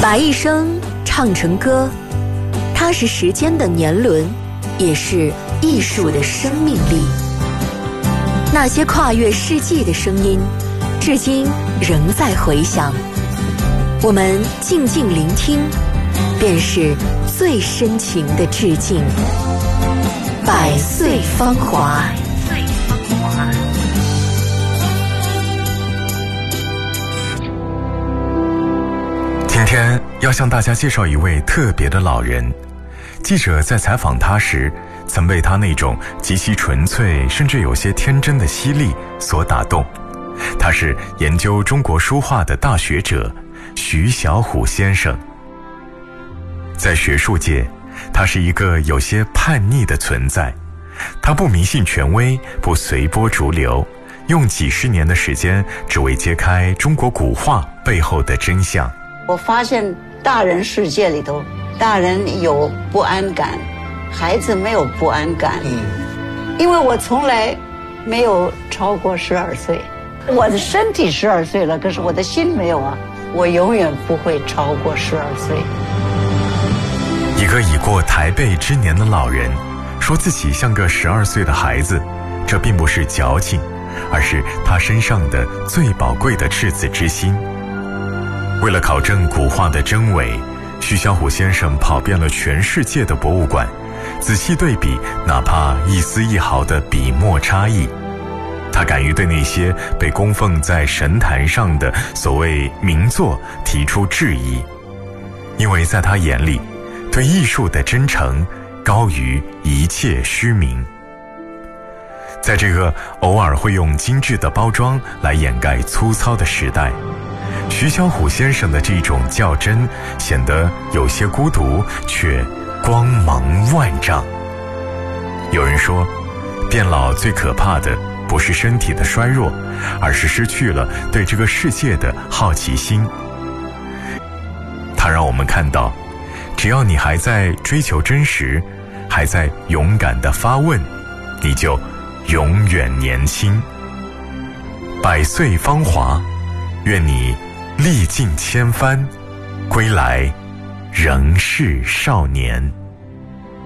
把一生唱成歌，它是时间的年轮，也是艺术的生命力。那些跨越世纪的声音，至今仍在回响。我们静静聆听，便是最深情的致敬。百岁芳华。 今天要向大家介绍一位特别的老人。记者在采访他时，曾被他那种极其纯粹甚至有些天真的犀利所打动。他是研究中国书画的大学者徐小虎先生。在学术界，他是一个有些叛逆的存在。他不迷信权威，不随波逐流，用几十年的时间只为揭开中国古画背后的真相。 我发现大人世界里头，大人有不安感，孩子没有不安感。因为我从来没有超过12岁，我的身体12岁了，可是我的心没有啊。我永远不会超过12岁。 一个已过台背之年的老人，说自己像个12岁的孩子，这并不是矫情，而是他身上的最宝贵的赤子之心。为了考证古画的真伪，徐小虎先生跑遍了全世界的博物馆，仔细对比哪怕一丝一毫的笔墨差异。他敢于对那些被供奉在神坛上的所谓名作提出质疑，因为在他眼里，对艺术的真诚高于一切虚名。在这个偶尔会用精致的包装来掩盖粗糙的时代，徐小虎先生的这种较真显得有些孤独，却光芒万丈。有人说，变老最可怕的不是身体的衰弱，而是失去了对这个世界的好奇心。它让我们看到，只要你还在追求真实，还在勇敢地发问，你就永远年轻。百岁芳华，愿你历尽千帆，归来仍是少年。